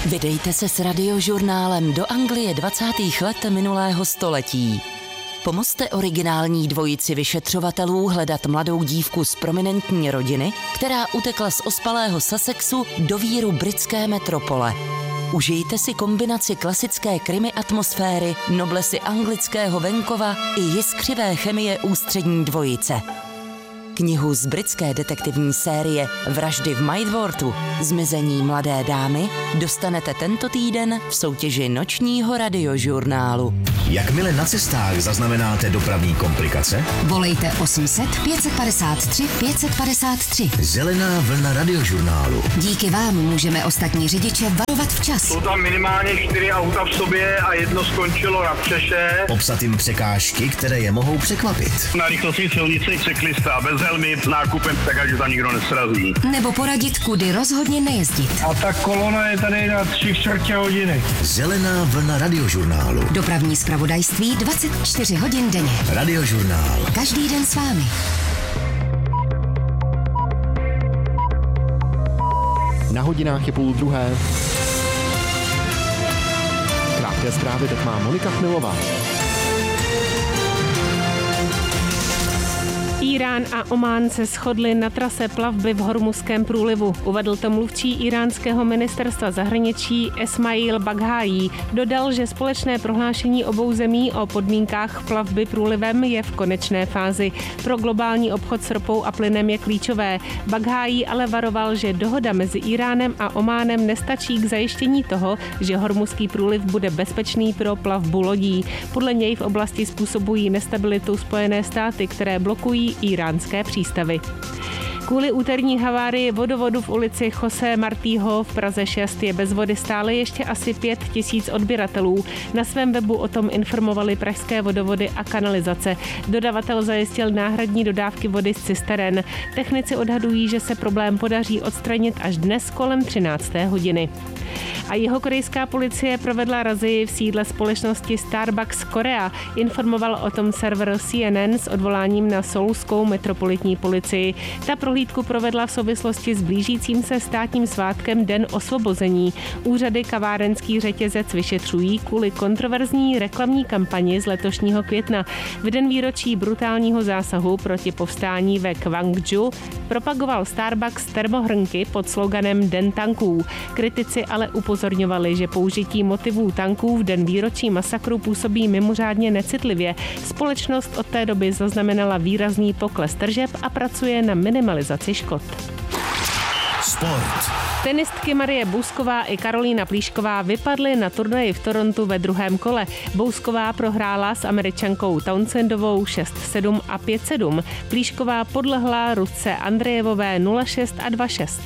Vydejte se s radiožurnálem do Anglie 20. let minulého století. Pomozte originální dvojici vyšetřovatelů hledat mladou dívku z prominentní rodiny, která utekla z ospalého Sussexu do víru britské metropole. Užijte si kombinaci klasické krimi atmosféry, noblesy anglického venkova i jiskřivé chemie ústřední dvojice. Knihu z britské detektivní série Vraždy v Maidworthu, Zmizení mladé dámy, dostanete tento týden v soutěži nočního radiožurnálu. Jakmile na cestách zaznamenáte dopravní komplikace, volejte 800 553 553. Zelená vlna radiožurnálu. Díky vám můžeme ostatní řidiče varovat včas. Jsou tam minimálně 4 auta v sobě a jedno skončilo na střeše. Popsat jim překážky, které je mohou překvapit. Na rychlostní silnici cyklista bez helmy nákupem, tak ať tam nikdo nesrazí. Nebo poradit, kudy rozhodně nejezdit. A ta kolona je tady na 3/4 hodiny. Zelená vlna radiožurnálu. Dopravní zpravodajství 24 hodin denně. Radiožurnál. Každý den s vámi. Na hodinách je 12:30. Krátké zprávy teď má Monika Chmilová. Irán a Omán se shodli na trase plavby v Hormuzském průlivu. Uvedl to mluvčí iránského ministerstva zahraničí Esmail Baghájí. Dodal, že společné prohlášení obou zemí o podmínkách plavby průlivem je v konečné fázi. Pro globální obchod s ropou a plynem je klíčové. Baghájí ale varoval, že dohoda mezi Iránem a Ománem nestačí k zajištění toho, že Hormuzský průliv bude bezpečný pro plavbu lodí. Podle něj v oblasti způsobují nestabilitu Spojené státy, které blokují iránské přístavy. Kvůli úterní havárii vodovodu v ulici Jose Martího v Praze 6 je bez vody stále ještě asi 5 000 odběratelů. Na svém webu o tom informovali pražské vodovody a kanalizace. Dodavatel zajistil náhradní dodávky vody z cisteren. Technici odhadují, že se problém podaří odstranit až dnes kolem 13. hodiny. A jihokorejská policie provedla razii v sídle společnosti Starbucks Korea. Informoval o tom server CNN s odvoláním na seoulskou metropolitní policii. Ta prohlídku provedla v souvislosti s blížícím se státním svátkem Den osvobození. Úřady kavárenský řetězec vyšetřují kvůli kontroverzní reklamní kampani z letošního května. V den výročí brutálního zásahu proti povstání ve Gwangju propagoval Starbucks termohrnky pod sloganem Den tanků. Kritici ale upozorňovali, že použití motivů tanků v den výročí masakru působí mimořádně necitlivě. Společnost od té doby zaznamenala výrazný pokles tržeb a pracuje na minimalizaci škod. Sport. Tenistky Marie Bousková i Karolína Plíšková vypadly na turnaji v Torontu ve druhém kole. Bousková prohrála s Američankou Townsendovou 6-7 a 5-7. Plíšková podlehla Rusce Andrejevové 0-6 a 2-6.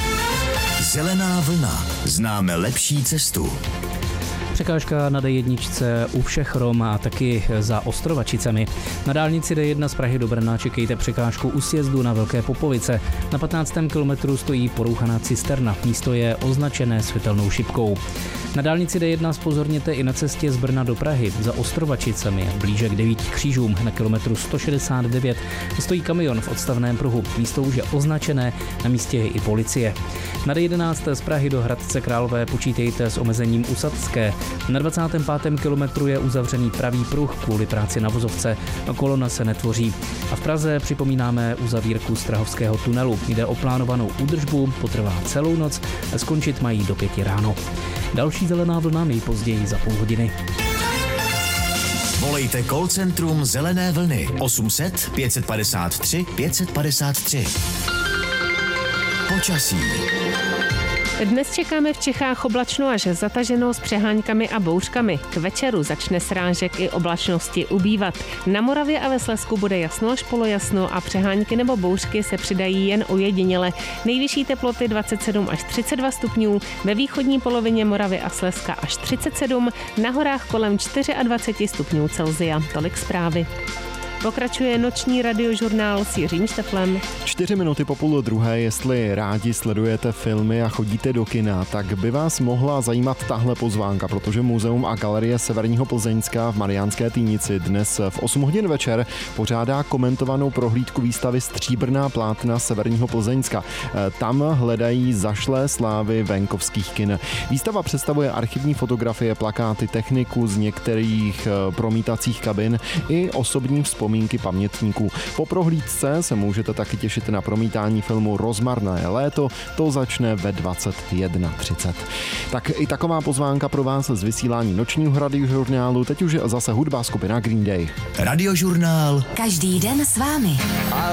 Zelená vlna. Známe lepší cestu. Překážka na D1 u všech Rom a taky za Ostrovačicemi. Na dálnici D1 z Prahy do Brna čekejte překážku u sjezdu na Velké Popovice. Na 15. kilometru stojí porouchaná cisterna. Místo je označené světelnou šipkou. Na dálnici D1 zpozorněte i na cestě z Brna do Prahy za Ostrovačicemi. Blíže k 9 křížům na kilometru 169 stojí kamion v odstavném pruhu. Místo už je označené, na místě je i policie. Na D11 z Prahy do Hradce Králové počítejte s omezením u Sadské. Na 25. kilometru je uzavřený pravý pruh kvůli práci na vozovce. Kolona se netvoří. A v Praze připomínáme uzavírku Strahovského tunelu. Jde o plánovanou údržbu, potrvá celou noc, skončit mají do 5 ráno. Další zelená vlna nejpozději za půl hodiny. Volejte call centrum Zelené vlny 800 553 553. Počasí. Dnes čekáme v Čechách oblačno až zataženo s přeháňkami a bouřkami. K večeru začne srážek i oblačnosti ubývat. Na Moravě a ve Slezsku bude jasno až polojasno a přeháňky nebo bouřky se přidají jen ojediněle. Nejvyšší teploty 27 až 32 stupňů, ve východní polovině Moravy a Slezska až 37, na horách kolem 24 stupňů Celsia. Tolik zprávy. Pokračuje noční radiožurnál s Jiřím Šteflem. 4 minuty po 12:30, jestli rádi sledujete filmy a chodíte do kina, tak by vás mohla zajímat tahle pozvánka, protože Muzeum a galerie Severního Plzeňska v Mariánské Týnici dnes v 8 hodin večer pořádá komentovanou prohlídku výstavy Stříbrná plátna Severního Plzeňska. Tam hledají zašlé slávy venkovských kin. Výstava představuje archivní fotografie, plakáty, techniku z některých promítacích kabin i osobní vzpomínky pamětníků. Po prohlídce se můžete taky těšit na promítání filmu Rozmarné léto, to začne ve 21:30. Tak i taková pozvánka pro vás z vysílání nočního radiožurnálu, teď už je zase hudba skupina Green Day. Radiožurnál. Každý den s vámi.